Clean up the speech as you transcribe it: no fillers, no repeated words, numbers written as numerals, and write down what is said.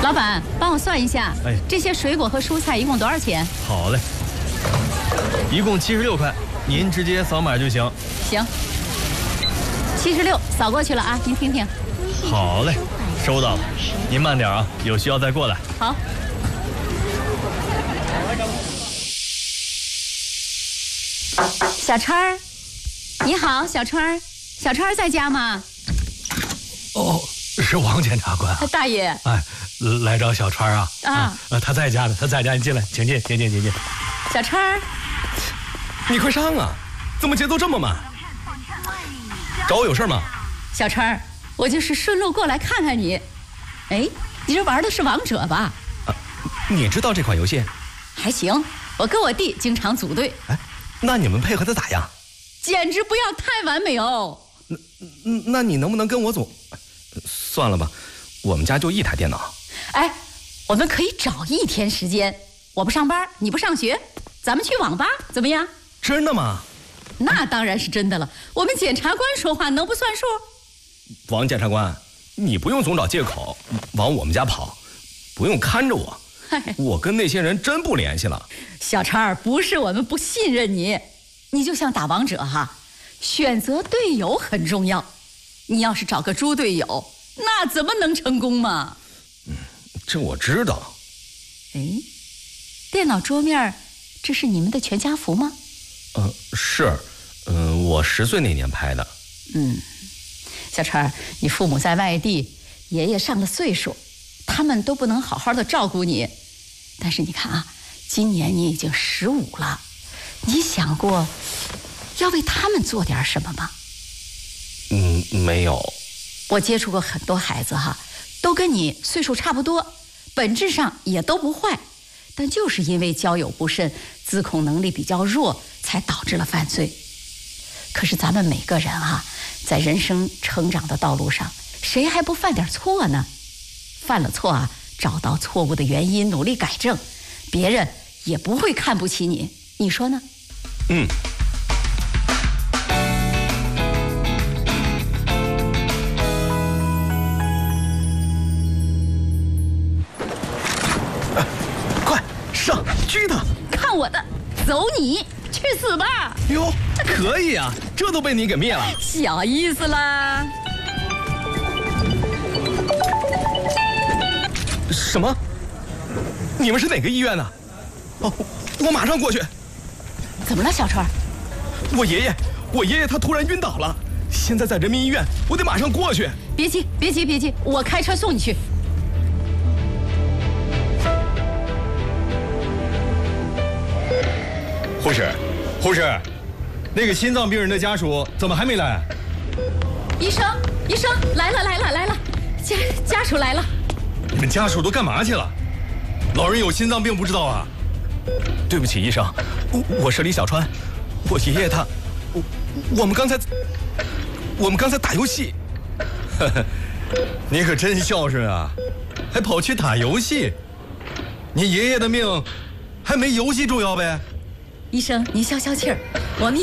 老板，帮我算一下，这些水果和蔬菜一共多少钱？ 好嘞，一共76块，您直接扫码就行。 行，76扫过去了啊，您听听。 好嘞，收到了。您慢点啊，有需要再过来。 好。小川儿，你好，小川儿，小川儿在家吗？ 哦，是王检察官啊。 大爷。 哎，来找小川啊。他在家呢，他在家，你进来，请进。 小川儿， 你快上啊！怎么节奏这么慢？找我有事吗？ 小川儿，我就是顺路过来看看你。哎，你这玩的是王者吧？ 你知道这款游戏？ 还行，我跟我弟经常组队。 哎，那你们配合的咋样？ 简直不要太完美哦。 那你能不能跟我组？算了吧，我们家就一台电脑。 哎，我们可以找一天时间，我不上班，你不上学，咱们去网吧怎么样？ 真的吗？ 那当然是真的了。我们检察官说话能不算数？ 王检察官，你不用总找借口往我们家跑，不用看着我。我跟那些人真不联系了。 小川儿，不是我们不信任你，你就像打王者哈，选择队友很重要。你要是找个猪队友，那怎么能成功嘛？ 这我知道。 哎，电脑桌面这是你们的全家福吗？ 是，我10岁那年拍的。 小川儿，你父母在外地，爷爷上了岁数，他们都不能好好的照顾你。但是你看啊，今年你已经15了，你想过要为他们做点什么吗？ 没有。 我接触过很多孩子哈，都跟你岁数差不多，本质上也都不坏，但就是因为交友不慎，自控能力比较弱，才导致了犯罪。可是咱们每个人啊，在人生成长的道路上，谁还不犯点错呢？犯了错啊，找到错误的原因，努力改正，别人也不会看不起你，你说呢？ 快上，狙他！ 看我的，走你，去死吧！ 哟，可以啊，这都被你给灭了， 小意思啦。 什么？你们是哪个医院呢？我马上过去。 怎么了，小川？ 我爷爷他突然晕倒了，现在在人民医院，我得马上过去。 别急，我开车送你去。 护士，那个心脏病人的家属怎么还没来？ 医生，来了，家属来了。 你们家属都干嘛去了？老人有心脏病不知道啊？ 对不起，医生，我是李小川，我爷爷他，我们刚才打游戏。 你可真孝顺啊，还跑去打游戏。你爷爷的命还没游戏重要呗？ 医生，您消消气儿，我们